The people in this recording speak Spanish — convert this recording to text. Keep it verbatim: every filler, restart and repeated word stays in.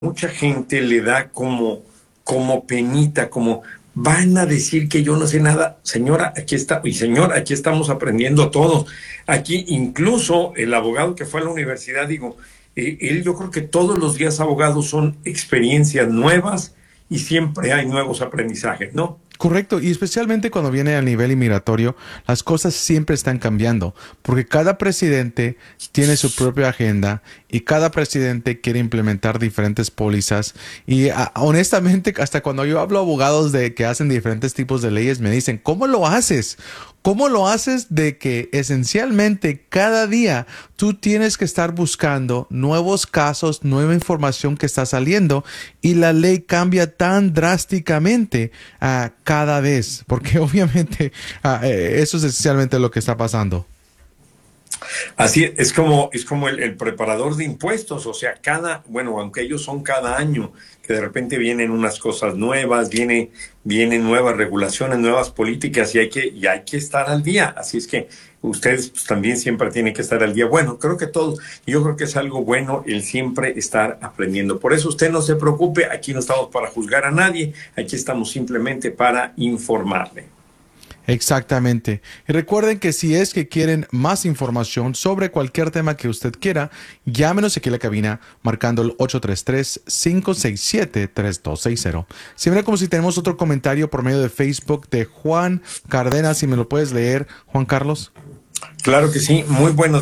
mucha gente le da como, como penita, como van a decir que yo no sé nada. Señora, aquí está, y señor, aquí estamos aprendiendo todos. Aquí incluso el abogado que fue a la universidad, digo, eh, él yo creo que todos los días abogados son experiencias nuevas y siempre hay nuevos aprendizajes, ¿no? Correcto, y especialmente cuando viene a nivel inmigratorio, las cosas siempre están cambiando, porque cada presidente tiene su propia agenda y cada presidente quiere implementar diferentes pólizas. Y a, honestamente, hasta cuando yo hablo a abogados de que hacen diferentes tipos de leyes, me dicen, ¿cómo lo haces? ¿Cómo lo haces de que esencialmente cada día tú tienes que estar buscando nuevos casos, nueva información que está saliendo y la ley cambia tan drásticamente uh, cada vez? Porque obviamente uh, eso es esencialmente lo que está pasando. Así es, es como, es como el, el preparador de impuestos, o sea, cada, bueno, aunque ellos son cada año, que de repente vienen unas cosas nuevas, viene, vienen nuevas regulaciones, nuevas políticas y hay que, y hay que estar al día. Así es que ustedes pues, también siempre tienen que estar al día. Bueno, creo que todos, yo creo que es algo bueno el siempre estar aprendiendo. Por eso usted no se preocupe, aquí no estamos para juzgar a nadie, aquí estamos simplemente para informarle. Exactamente. Y recuerden que si es que quieren más información sobre cualquier tema que usted quiera, llámenos aquí a la cabina marcando el ocho tres tres, cinco seis siete, tres dos seis cero. Siempre como si tenemos otro comentario por medio de Facebook de Juan Cárdenas, si me lo puedes leer, Juan Carlos. Claro que sí, muy buenos